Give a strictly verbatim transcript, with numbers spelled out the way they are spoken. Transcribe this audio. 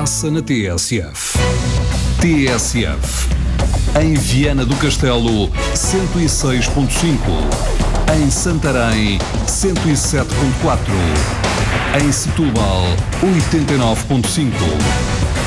passa na T S F. T S F. Em Viana do Castelo, cento e seis ponto cinco. Em Santarém, cento e sete ponto quatro. Em Setúbal, oitenta e nove ponto cinco.